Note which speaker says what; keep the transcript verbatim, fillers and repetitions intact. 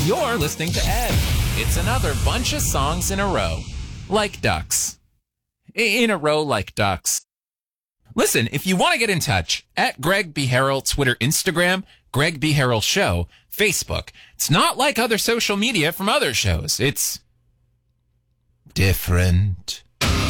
Speaker 1: You're listening to Ed. It's another bunch of songs in a row. Like ducks. In a row like ducks. Listen, if you want to get in touch, at Greg B. Harrell, Twitter, Instagram, Greg B. Harrell Show, Facebook. It's not like other social media from other shows. It's different.